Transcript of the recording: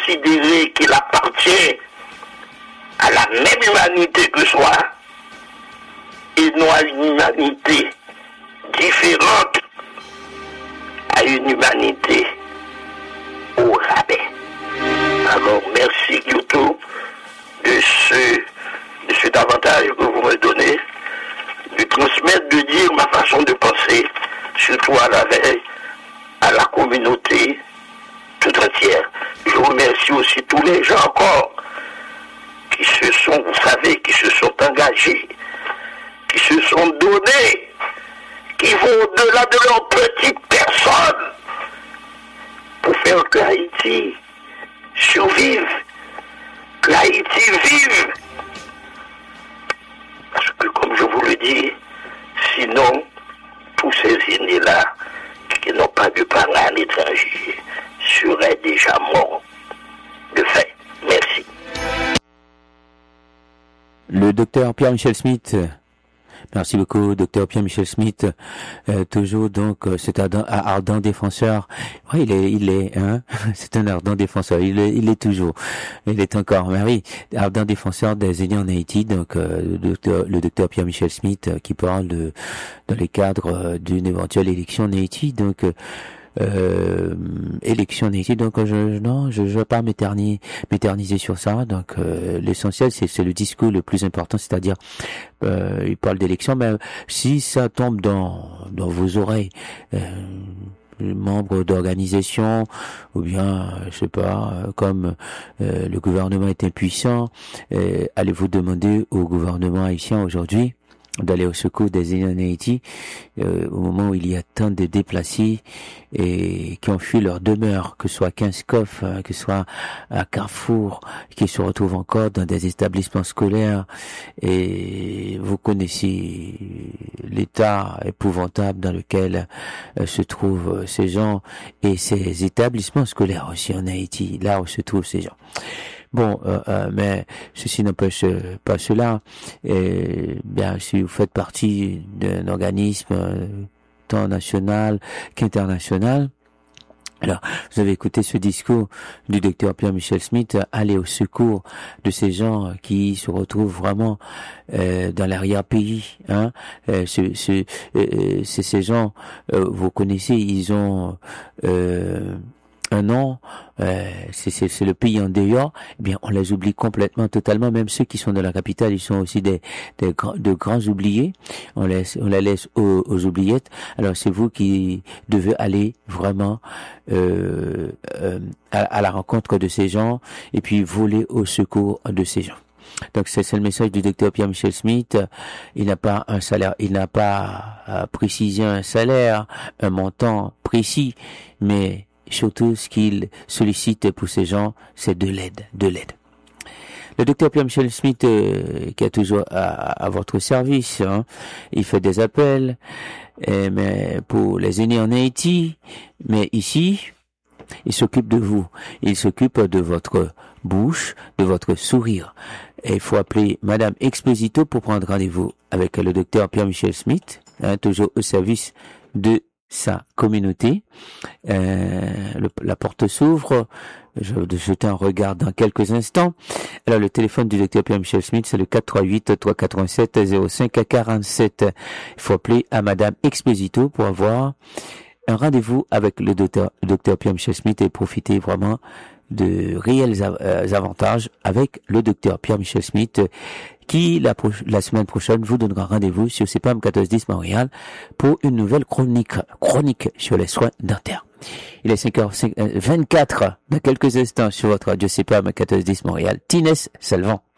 considérer qu'il appartient à la même humanité que soi, et non à une humanité différente, à une humanité au rabais. Alors, merci YouTube de cet avantage que vous me donnez, de transmettre, de dire ma façon de penser, surtout à la communauté tout entière. Je remercie aussi tous les gens encore qui se sont, vous savez, qui se sont engagés, qui se sont donnés, qui vont au-delà de leur petite personne pour faire que Haïti survive, que Haïti vive. Parce que, comme je vous le dis, sinon, tous ces aînés-là, qui n'ont pas de parents à l'étranger, seraient déjà morts de faim. Merci. Le docteur Pierre-Michel Smith. Merci beaucoup, docteur Pierre-Michel Smith. Toujours donc, c'est un ardent défenseur. Oui, il est, c'est un ardent défenseur. Il est toujours. Il est encore, mais oui, ardent défenseur des aînés en Haïti. Donc, le docteur Pierre-Michel Smith qui parle dans les cadres d'une éventuelle élection en Haïti. Donc, élection en Haïti, donc je veux pas m'éterniser sur ça. Donc l'essentiel c'est le discours le plus important, c'est-à-dire il parle d'élection, mais si ça tombe dans vos oreilles, membres d'organisations ou bien je sais pas, comme le gouvernement est impuissant, allez-vous demander au gouvernement haïtien aujourd'hui d'aller au secours des aînés en Haïti au moment où il y a tant de déplacés et qui ont fui leur demeure, que ce soit à Kinskoff, que ce soit à Carrefour, qui se retrouvent encore dans des établissements scolaires, et vous connaissez l'état épouvantable dans lequel se trouvent ces gens et ces établissements scolaires aussi en Haïti, là où se trouvent ces gens. Bon, mais ceci n'empêche pas cela. Et bien, si vous faites partie d'un organisme tant national qu'international, alors vous avez écouté ce discours du docteur Pierre-Michel Smith, aller au secours de ces gens qui se retrouvent vraiment dans l'arrière-pays. C'est ces gens, vous connaissez, ils ont un nom, c'est le pays en dehors, eh bien, on les oublie complètement, totalement. Même ceux qui sont dans la capitale, ils sont aussi de grands oubliés. On les laisse aux oubliettes. Alors, c'est vous qui devez aller vraiment à la rencontre de ces gens et puis voler au secours de ces gens. Donc c'est le message du docteur Pierre-Michel Smith. Il n'a pas un salaire, il n'a pas précisé un salaire, un montant précis, mais surtout, ce qu'il sollicite pour ces gens, c'est de l'aide. Le docteur Pierre-Michel Smith, qui est toujours à votre service, il fait des appels, mais pour les aînés en Haïti, mais ici, il s'occupe de vous. Il s'occupe de votre bouche, de votre sourire. Et il faut appeler Madame Exposito pour prendre rendez-vous avec le docteur Pierre-Michel Smith, toujours au service de sa communauté. La porte s'ouvre. Je vais jeter un regard dans quelques instants. Alors, le téléphone du docteur Pierre-Michel Smith, c'est le 438-387-0547. Il faut appeler à Madame Exposito pour avoir un rendez-vous avec le docteur Pierre-Michel Smith et profiter vraiment de réels avantages avec le docteur Pierre-Michel Smith, qui la semaine prochaine vous donnera rendez-vous sur CPAM 1410 Montréal pour une nouvelle chronique sur les soins dentaires. Il est 5h24 dans quelques instants sur votre radio CPAM 1410 Montréal. Tinès Salvant.